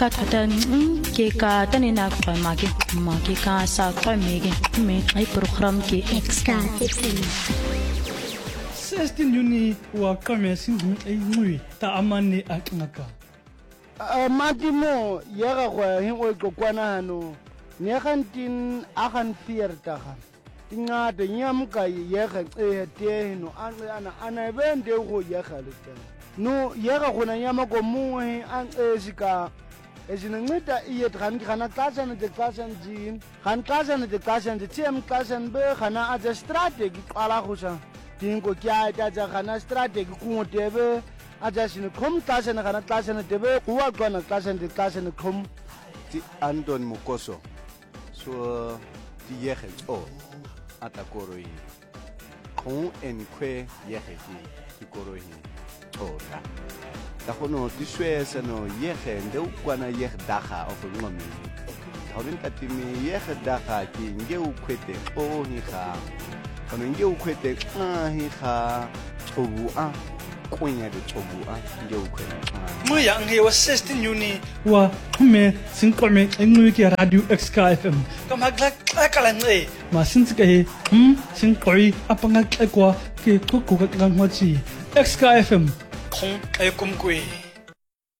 ka thata ke ka tane na kwa ma ke ka sa kwa me ai program ke Extra. 16 Juni wa kame singu ai ngui ta amane akngaka matimo yega go hingo kokwana hano ne gantin agan fiertaga ingade nyamka yega te no ana bende go yega leta no yega gona nyama go muwe an esika ezinceda iyet gana xashana de xashana jin gan xashana de xashana de tem xashana be gana aja strategy qala gosa dingo kya ta gana strategy kungotebe aja sine khom xashana gana xashana debe kuwa gona xashana de xashana khom ti Anton Mukoso so ti yege atakoroi khon en kwe yege ti koroi ora da kono ti swesa no yege ndeu kwana yege daga of ngome hawin tatimi yege daga ki ngeu kwete hi ga kono ngeu kwete hi ga tobu a kwenya de tobu a ngeu kwete Muya nge wa 16 Juni wa me sinqome ngui ke radio XKFM kama kala nge ma sintsika he sinqoi apanga kwa ke kokko ka ngwachi XKFM khong ay kumkwe